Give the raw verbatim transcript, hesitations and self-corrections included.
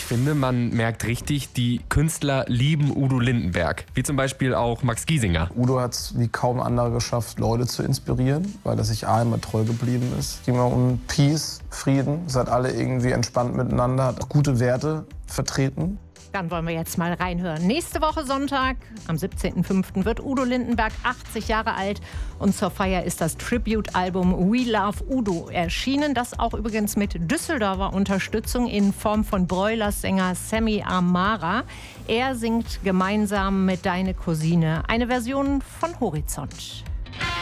finde, man merkt richtig, die Künstler lieben Udo Lindenberg. Wie zum Beispiel auch Max Giesinger. Udo hat es wie kaum anderer geschafft, Leute zu inspirieren, weil er sich A immer treu geblieben ist. Es ging immer um Peace, Frieden. Seid alle irgendwie entspannt miteinander, hat auch gute Werte vertreten. Dann wollen wir jetzt mal reinhören. Nächste Woche Sonntag, am siebzehnten fünften wird Udo Lindenberg achtzig Jahre alt. Und zur Feier ist das Tribute-Album We Love Udo erschienen. Das auch übrigens mit Düsseldorfer Unterstützung in Form von Broilers Sänger Sammy Amara. Er singt gemeinsam mit Deine Cousine eine Version von Horizont.